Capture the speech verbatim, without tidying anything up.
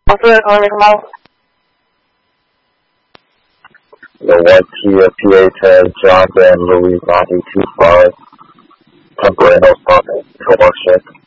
Officer calling remote. The one Kia P H has John and Louis ninety-two five. Temporary no stop. Control check.